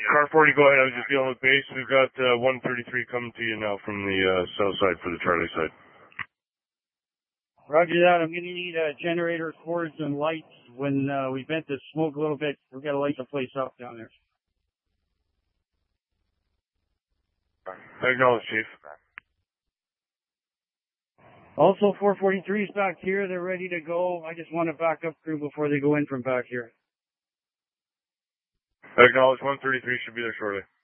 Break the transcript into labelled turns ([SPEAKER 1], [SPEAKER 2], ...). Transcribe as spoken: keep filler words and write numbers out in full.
[SPEAKER 1] Car forty, go ahead. I was just dealing with base. We've got uh, one thirty-three coming to you now from the uh, south side for the Charlie side.
[SPEAKER 2] Roger that. I'm going to need uh, generator cords and lights when uh, we vent this smoke a little bit. We've got to light the place up down there.
[SPEAKER 1] Acknowledge, Chief.
[SPEAKER 2] Also, four forty-three is back here. They're ready to go. I just want a backup crew before they go in from back here.
[SPEAKER 1] Acknowledge, one thirty-three should be there shortly.